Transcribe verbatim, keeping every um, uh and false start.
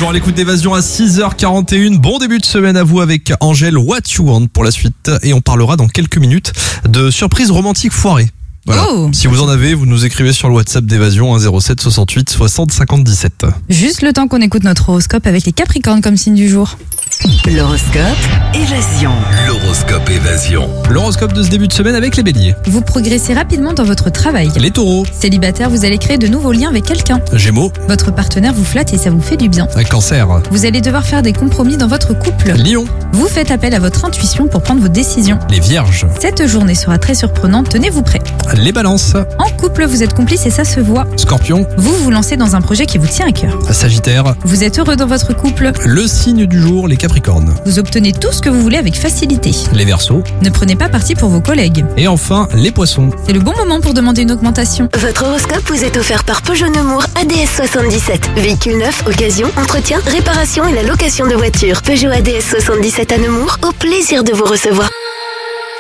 toujours à l'écoute d'Évasion à six heures quarante et une. Bon début de semaine à vous avec Angèle What You Want pour la suite. Et on parlera dans quelques minutes de surprises romantiques foirées. Voilà. Oh. Si vous en avez, vous nous écrivez sur le WhatsApp d'Évasion zéro sept soixante-huit soixante cinquante dix-sept. Juste le temps qu'on écoute notre horoscope avec les Capricornes comme signe du jour. L'horoscope Évasion. L'horoscope Évasion. L'horoscope de ce début de semaine avec les Béliers. Vous progressez rapidement dans votre travail. Les Taureaux. Célibataire, vous allez créer de nouveaux liens avec quelqu'un. Gémeaux. Votre partenaire vous flatte et ça vous fait du bien. Cancer. Vous allez devoir faire des compromis dans votre couple. Lion. Vous faites appel à votre intuition pour prendre vos décisions. Les Vierges. Cette journée sera très surprenante, tenez-vous prêts. Les Balances. En couple, vous êtes complice et ça se voit. Scorpion. Vous vous lancez dans un projet qui vous tient à cœur. Sagittaire. Vous êtes heureux dans votre couple. Le signe du jour, les Capricornes. Vous obtenez tout ce que vous voulez avec facilité. Les Verseaux. Ne prenez pas parti pour vos collègues. Et enfin, les Poissons. C'est le bon moment pour demander une augmentation. Votre horoscope vous est offert par Peugeot Nemours A D S soixante-dix-sept. Véhicule neuf, occasion, entretien, réparation et la location de voitures. Peugeot A D S soixante-dix-sept à Nemours, au plaisir de vous recevoir.